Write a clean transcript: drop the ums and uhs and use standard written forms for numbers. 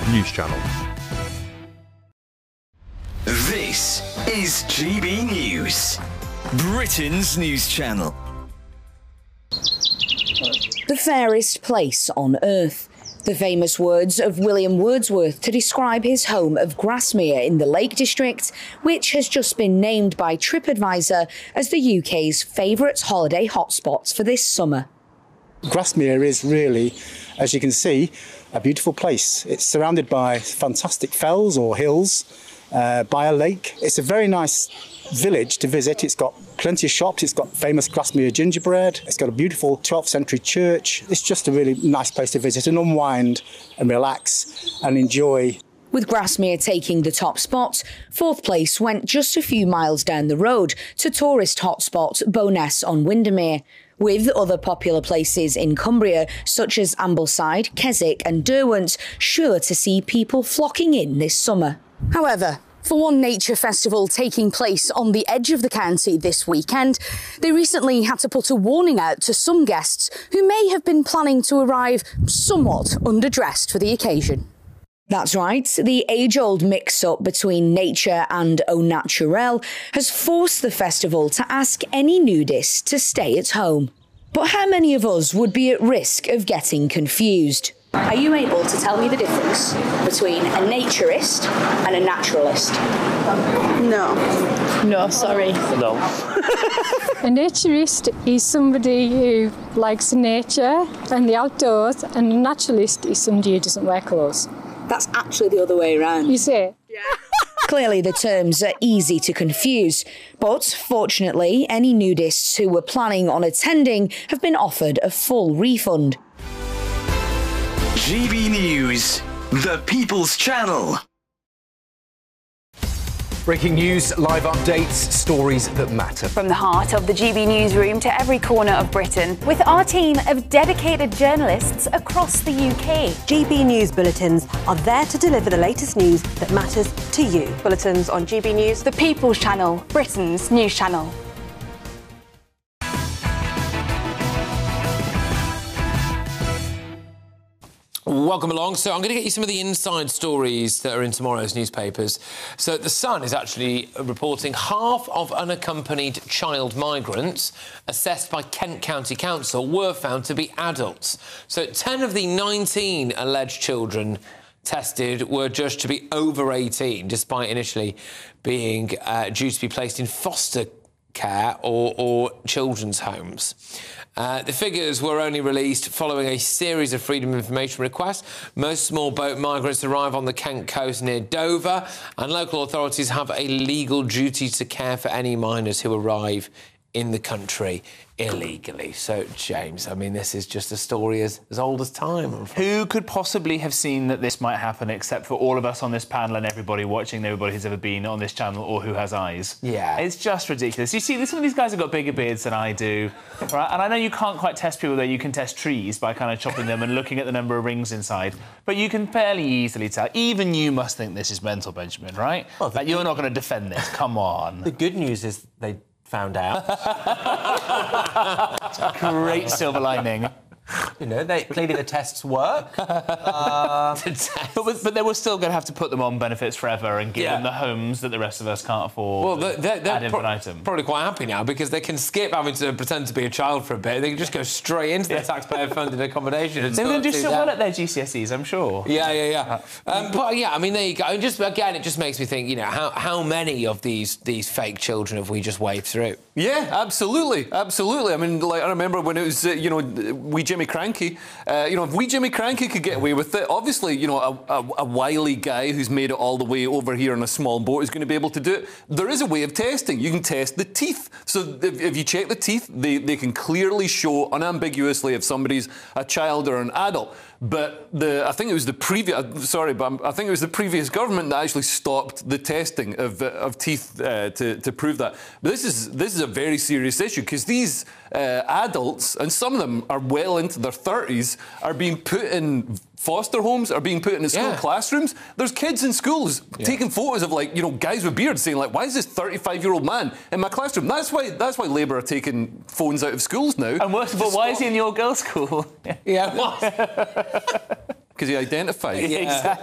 News Channel. This is GB News, Britain's news channel. The fairest place on earth. The famous words of William Wordsworth to describe his home of Grasmere in the Lake District, which has just been named by TripAdvisor as the UK's favourite holiday hotspots for this summer. Grasmere is really, as you can see, a beautiful place. It's surrounded by fantastic fells or hills, by a lake. It's a very nice village to visit. It's got plenty of shops. It's got famous Grasmere gingerbread. It's got a beautiful 12th century church. It's just a really nice place to visit and unwind and relax and enjoy. With Grasmere taking the top spot, fourth place went just a few miles down the road to tourist hotspot Bowness on Windermere, with other popular places in Cumbria such as Ambleside, Keswick and Derwent sure to see people flocking in this summer. However, for one nature festival taking place on the edge of the county this weekend, they recently had to put a warning out to some guests who may have been planning to arrive somewhat underdressed for the occasion. That's right, the age-old mix-up between nature and au naturel has forced the festival to ask any nudists to stay at home. But how many of us would be at risk of getting confused? Are you able to tell me the difference between a naturist and a naturalist? No, sorry. No. A naturist is somebody who likes nature and the outdoors, and a naturalist is somebody who doesn't wear clothes. That's actually the other way around. You see? Yeah. Clearly the terms are easy to confuse, but fortunately any nudists who were planning on attending have been offered a full refund. GB News, the People's Channel. Breaking news, live updates, stories that matter. From the heart of the GB newsroom to every corner of Britain, with our team of dedicated journalists across the UK. GB News bulletins are there to deliver the latest news that matters to you. Bulletins on GB News, the People's Channel, Britain's news channel. Welcome along. So I'm going to get you some of the inside stories that are in tomorrow's newspapers. So The Sun is actually reporting half of unaccompanied child migrants assessed by Kent County Council were found to be adults. So 10 of the 19 alleged children tested were judged to be over 18, despite initially being due to be placed in foster care or children's homes. The figures were only released following a series of Freedom of Information requests. Most small boat migrants arrive on the Kent coast near Dover, and local authorities have a legal duty to care for any minors who arrive in the country illegally. So, James, I mean, this is just a story as old as time. Who could possibly have seen that this might happen except for all of us on this panel and everybody watching, everybody who's ever been on this channel or who has eyes? Yeah. It's just ridiculous. You see, some of these guys have got bigger beards than I do, right? And I know you can't quite test people, though. You can test trees by kind of chopping them and looking at the number of rings inside. But you can fairly easily tell. Even you must think this is mental, Benjamin, right? Well, like, you're not going to defend this. Come on. The good news is they found out. Great silver lining. You know, clearly the tests work. But they were still going to have to put them on benefits forever and give them the homes that the rest of us can't afford. Well, they're probably quite happy now because they can skip having to pretend to be a child for a bit. They can just go straight into their taxpayer-funded accommodation. They're going to do so well at their GCSEs, I'm sure. Yeah. But yeah, I mean, there you go. And just again, it just makes me think. You know, how many of these fake children have we just waved through? Yeah, absolutely. I mean, like, I remember when it was, Wee Jimmy Cranky. If Wee Jimmy Cranky could get away with it, obviously, a wily guy who's made it all the way over here on a small boat is going to be able to do it. There is a way of testing. You can test the teeth. So if you check the teeth, they can clearly show unambiguously if somebody's a child or an adult. But I think it was the previous government that actually stopped the testing of teeth to prove that. But this is a very serious issue because these adults, and some of them are well into their 30s, are being put in foster homes, are being put in school classrooms. There's kids in schools taking photos of guys with beards saying why is this 35-year-old man in my classroom? That's why Labour are taking phones out of schools now. And worse, but why is he in your girls' school? Yeah, what? Because he identifies. Yeah. Exactly.